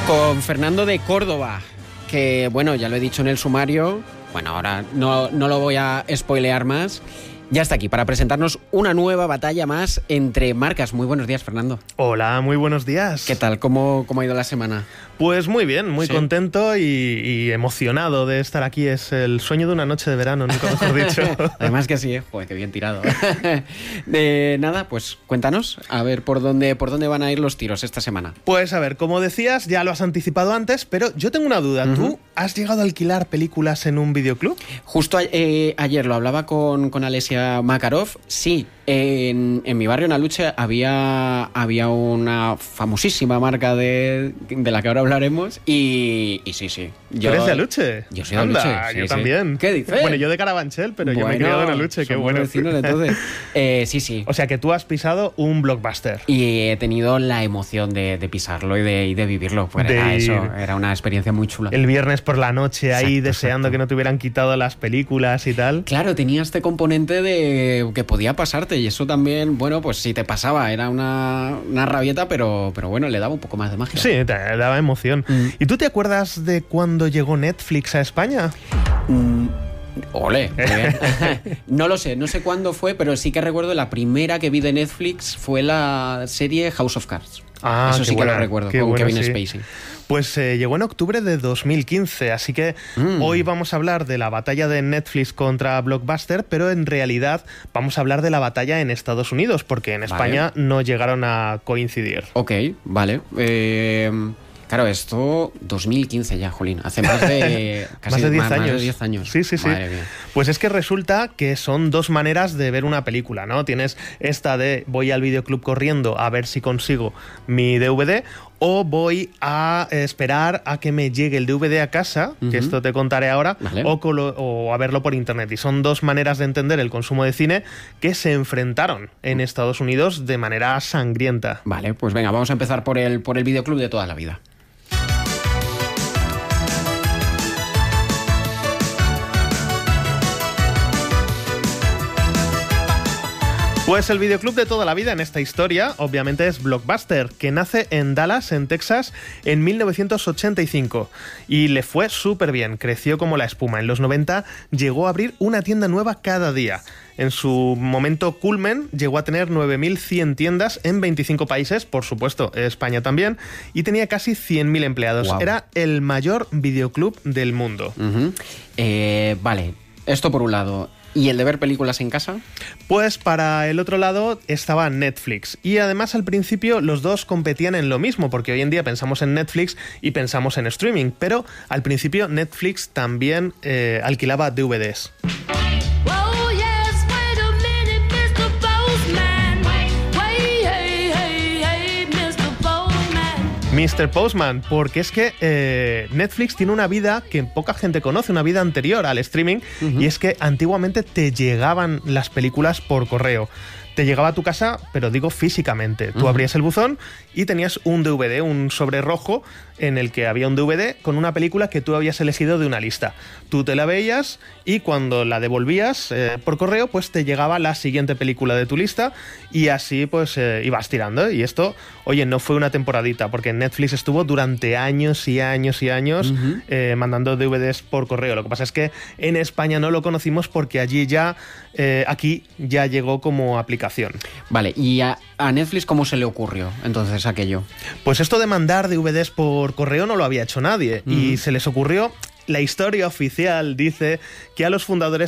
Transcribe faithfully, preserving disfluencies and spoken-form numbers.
Con Fernando de Córdoba, que bueno, ya lo he dicho en el sumario, bueno, ahora no, no lo voy a spoilear más. Ya está aquí para presentarnos una nueva batalla más entre marcas. Muy buenos días, Fernando. Hola, muy buenos días. ¿Qué tal? ¿Cómo, cómo ha ido la semana? Pues muy bien, muy ¿Sí? contento y, y emocionado de estar aquí. Es el sueño de una noche de verano, nunca mejor dicho. Además que sí, ¿eh? Joder, qué bien tirado. De nada, pues cuéntanos, a ver por dónde, por dónde van a ir los tiros esta semana. Pues a ver, como decías, ya lo has anticipado antes, pero yo tengo una duda. Uh-huh. ¿Tú has llegado a alquilar películas en un videoclub? Justo eh, ayer lo hablaba con, con Alesia Makarov. Sí, en, en mi barrio, en Aluche, había, había una famosísima marca de, de la que ahora hablaremos y, y sí, sí. Yo, ¿Tú eres de Aluche? Yo soy de Anda, Aluche. Sí, yo sí. también. ¿Qué dices? Bueno, yo de Carabanchel, pero bueno, yo me he criado en Aluche, qué bueno. Vecinos, entonces. eh, sí, sí. O sea que tú has pisado un blockbuster. Y he tenido la emoción de, de pisarlo y de, y de vivirlo. Pues de era eso, era una experiencia muy chula. El viernes por la noche ahí exacto, deseando exacto. que no te hubieran quitado las películas y tal. Claro, tenía este componente de que podía pasarte y eso también, bueno, pues si te pasaba era una, una rabieta, pero, pero bueno, le daba un poco más de magia. Sí, te daba emoción. Mm. ¿Y tú te acuerdas de cuando llegó Netflix a España? Mm. Ole, muy bien. No lo sé, no sé cuándo fue, pero sí que recuerdo la primera que vi de Netflix fue la serie House of Cards. Ah, eso sí buena, que lo recuerdo, con bueno, Kevin sí. Spacey. Pues eh, llegó en octubre de dos mil quince, así que mm. hoy vamos a hablar de la batalla de Netflix contra Blockbuster, pero en realidad vamos a hablar de la batalla en Estados Unidos, porque en España vale. no llegaron a coincidir. Ok, vale. Eh... Claro, esto dos mil quince ya, Jolín, hace más de casi más de diez más, años. Más de diez años. Sí, sí, sí. Madre mía. Pues es que resulta que son dos maneras de ver una película, ¿no? Tienes esta de voy al videoclub corriendo a ver si consigo mi D V D o voy a esperar a que me llegue el D V D a casa, uh-huh. que esto te contaré ahora, vale. o, colo- o a verlo por internet. Y son dos maneras de entender el consumo de cine que se enfrentaron en Estados Unidos de manera sangrienta. Vale, pues venga, vamos a empezar por el, por el videoclub de toda la vida. Pues el videoclub de toda la vida en esta historia, obviamente, es Blockbuster, que nace en Dallas, en Texas, en mil novecientos ochenta y cinco. Y le fue súper bien, creció como la espuma. En los noventa llegó a abrir una tienda nueva cada día. En su momento culmen llegó a tener nueve mil cien tiendas en veinticinco países, por supuesto, España también, y tenía casi cien mil empleados. Wow. Era el mayor videoclub del mundo. Uh-huh. Eh, vale, esto por un lado. ¿Y el de ver películas en casa? Pues para el otro lado estaba Netflix. Y además al principio los dos competían en lo mismo, porque hoy en día pensamos en Netflix y pensamos en streaming, pero al principio Netflix también eh, alquilaba D V Ds. mister Postman, porque es que eh, Netflix tiene una vida que poca gente conoce, una vida anterior al streaming, uh-huh. y es que antiguamente te llegaban las películas por correo. Te llegaba a tu casa, pero digo físicamente. Tú uh-huh. abrías el buzón y tenías un D V D, un sobre rojo en el que había un D V D con una película que tú habías elegido de una lista. Tú te la veías y cuando la devolvías eh, por correo, pues te llegaba la siguiente película de tu lista y así pues eh, ibas tirando. Y esto, oye, no fue una temporadita, porque Netflix estuvo durante años y años y años uh-huh. eh, mandando D V Ds por correo. Lo que pasa es que en España no lo conocimos porque allí ya, eh, aquí ya llegó como aplicación. Vale, ¿y a, a Netflix cómo se le ocurrió entonces aquello? Pues esto de mandar D V Ds por correo no lo había hecho nadie, uh-huh. y se les ocurrió. La historia oficial dice que a los fundadores